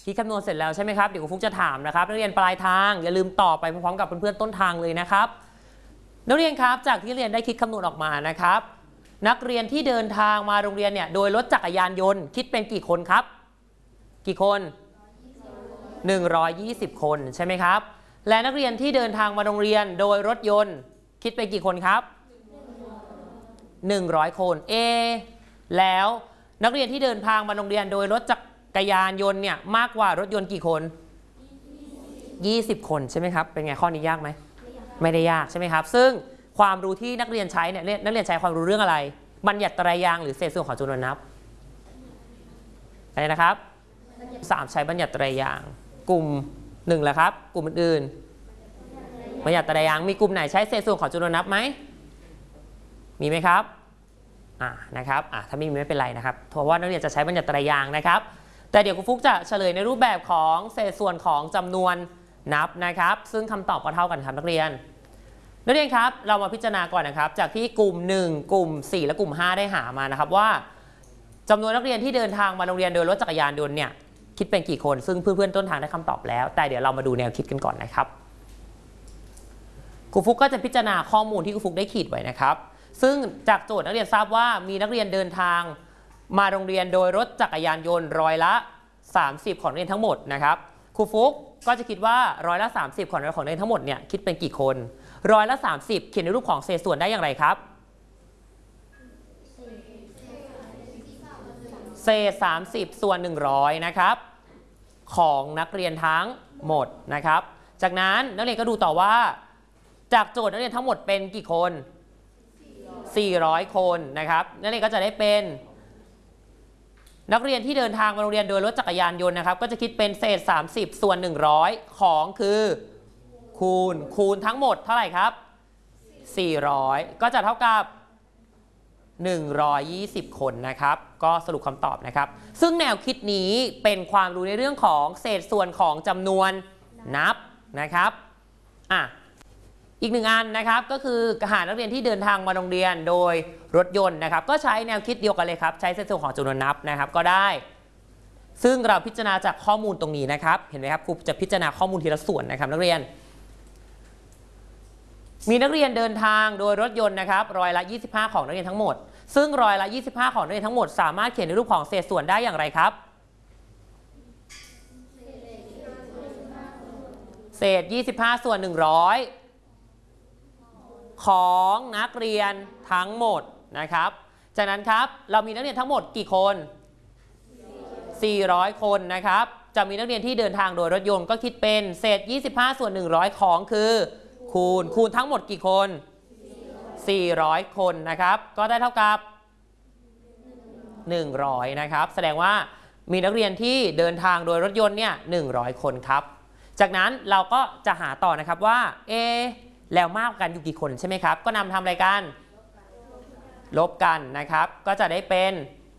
คิดคำนวณเสร็จแล้วใช่ไหมครับเดี๋ยวครูฟุกจะถามนะครับนักเรียนปลายทางอย่าลืมตอบไปพร้อมๆกับเพื่อนๆต้นทางเลยนะครับนักเรียนครับจากที่เรียนได้คิดคำนวณออกมานะครับนักเรียนที่เดินทางมาโรงเรียนเนี่ยโดยรถจักรยานยนต์คิดเป็นกี่คนครับกี่คน120คนใช่ไหมครับและนักเรียนที่เดินทางมาโรงเรียนโดยรถยนต์คิดเป็นกี่คนครับ100คนแล้วนักเรียนที่เดินทางมาโรงเรียนโดยรถจักรยานยนต์เนี่ยมากกว่ารถยนต์กี่คน20คนใช่ไหมครับเป็นไงข้อนี้ยากไหมไม่ได้ยากใช่ไหมครับซึ่งความรู้ที่นักเรียนใช้เนี่ยนักเรียนใช้ความรู้เรื่องอะไรบัญญัติไตรยางค์หรือเศษส่วนของจำนวนนับอะไรนะครับ3ใช้บัญญัติไตรยางค์กลุ่ม1แหละครับกลุ่มอื่นๆบัญญัติไตรยางค์มีกลุ่มไหนใช้เศษส่วนของจำนวนนับไหมมีไหมครับนะครับถ้าไม่มีไม่เป็นไรนะครับเพราะว่านักเรียนจะใช้บัญญัติไตรยางค์นะครับแต่เดี๋ยวครูฟุกจะเฉลยในรูปแบบของเศษส่วนของจำนวนนับนะครับซึ่งคำตอบก็เท่ากันครับนักเรียนครับเรามาพิจารณาก่อนนะครับจากที่กลุ่ม1กลุ่ม4และกลุ่ม5ได้หามานะครับว่าจำนวนนักเรียนที่เดินทางมาโรงเรียนโดยรถจักรยานยนต์เนี่ยคิดเป็นกี่คนซึ่งเพื่อนๆต้นทางได้คำตอบแล้วแต่เดี๋ยวเรามาดูแนวคิดกันก่อนนะครับครูฟุกก็จะพิจารณาข้อมูลที่ครูฟุกได้ขีดไว้นะครับซึ่งจากโจทย์นักเรียนทราบว่ามีนักเรียนเดินทางมาโรงเรียนโดยรถจักรยานยนต์ร้อยละ30ของนักเรียนทั้งหมดนะครับครูฟุกก็จะคิดว่าร้อยละ30ของนักเรียนทั้งหมดเนี่ยคิดเป็นกี่คนร้อยละ30เขียนในรูปของเศษส่วนได้อย่างไรครับเศษ30ส่วน100นะครับของนักเรียนทั้งหมดนะครับจากนั้นนักเรียนก็ดูต่อว่าจากโจทย์นักเรียนทั้งหมดเป็นกี่คน400คนนะครับนักเรียนก็จะได้เป็นนักเรียนที่เดินทางมาโรงเรียนโดยรถจักรยานยนต์นะครับก็จะคิดเป็นเศษ30ส่วน100ของคือคูณทั้งหมดเท่าไหร่ครับ400ก็จะเท่ากับ120คนนะครับก็สรุปคำตอบนะครับซึ่งแนวคิดนี้เป็นความรู้ในเรื่องของเศษส่วนของจำนวนนับนะครับอีกหนึ่งอันนะครับก็คือหานักเรียนที่เดินทางมาโรงเรียนโดยรถยนต์นะครับก็ใช้แนวคิดเดียวกันเลยครับใช้เศษส่วนของจำนวนนับนะครับก็ได้ซึ่งเราพิจารณาจากข้อมูลตรงนี้นะครับเห็นไหมครับครูจะพิจารณาข้อมูลทีละส่วนนะครับนักเรียนมีนักเรียนเดินทางโดยรถยนต์นะครับร้อยละ25ของนักเรียนทั้งหมดซึ่งร้อยละ25ของนักเรียนทั้งหมดสามารถเขียนในรูปของเศษส่วนได้อย่างไรครับเศษ25ส่วน100ของนักเรียนทั้งหมดนะครับจากนั้นครับเรามีนักเรียนทั้งหมดกี่คน400คนนะครับจะมีนักเรียนที่เดินทางโดยรถยนต์ก็คิดเป็นเศษ25ส่วน100ของคือคูณทั้งหมดกี่คน400คนนะครับก็ได้เท่ากับ100นะครับแสดงว่ามีนักเรียนที่เดินทางโดยรถยนต์เนี่ย100คนครับจากนั้นเราก็จะหาต่อนะครับว่าแล้วมากกันอยู่กี่คนใช่ไหมครับก็นำทำอะไรกันลบกันนะครับก็จะได้เป็น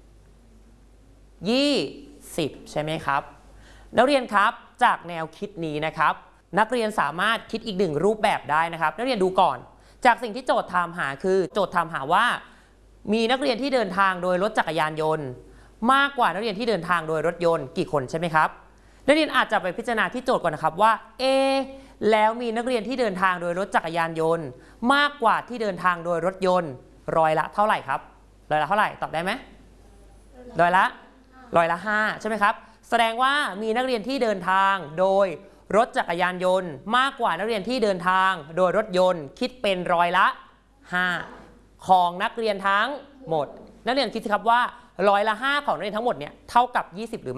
20ใช่ไหมครับนักเรียนครับจากแนวคิดนี้นะครับนักเรียนสามารถคิดอีกหนึ่งรูปแบบได้นะครับนักเรียนดูก่อนจากสิ่งที่โจทย์ถามหาคือโจทย์ถามหาว่ามีนักเรียนที่เดินทางโดยรถจักรยานยนต์มากกว่านักเรียนที่เดินทางโดยรถยนต์กี่คนใช่ไหมครับนักเรียนอาจจะไปพิจารณาที่โจทย์ก่อนนะครับว่าแล้วมีนักเรียนที่เดินทางโดยรถจักรยานยนต์มากกว่าที่เดินทางโดยรถยนต์ร้อยละเท่าไหร่ครับร้อยละเท่าไหร่ตอบได้ไหมร้อยละ5ใช่ไหมครับแสดงว่ามีนักเรียนที่เดินทางโดยรถจักรยานยนต์มากกว่านักเรียนที่เดินทางโดยรถยนต์คิดเป็นร้อยละ5ของนักเรียนทั้งหมดนักเรียนคิดสิครับว่าร้อยละ5ของนักเรียนทั้งหมดเนี่ยเท่ากับ20หรือ